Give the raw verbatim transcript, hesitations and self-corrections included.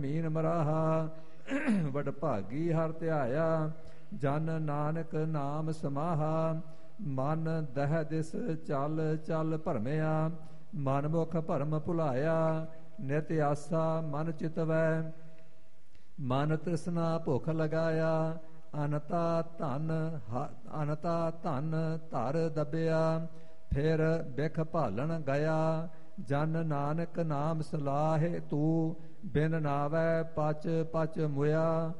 ਮੀਨ ਮਰਾਹਾ ਵਡਭਾਗੀ ਹਰ ਧਿਆਇਆ, ਜਨ ਨਾਨਕ ਨਾਮ ਸਮਾਹਾ। ਮਨ ਦਹਿ ਦਿਸ ਚਲ ਚਲ ਭਰਮਿਆ, ਮਨ ਮੁਖ ਭਰਮ ਭੁਲਾਇਆ। ਨਿਤ ਆਸਾ ਮਨ ਚਿਤਵੈ, ਮਨ ਤ੍ਰਿਸ਼ਨਾ ਭੁਖ ਲਗਾਇਆ। ਅਨਤਾ ਧਨ ਅਨਤਾ ਧਨ ਧਰ ਦਬਿਆ, ਫਿਰ ਬਿਖ ਭਾਲਣ ਗਿਆ। ਜਨ ਨਾਨਕ ਨਾਮ ਸਲਾਹੇ ਤੂੰ, ਬਿਨ ਨਾਵੈ ਪਚ ਪਚ ਮੁਆ।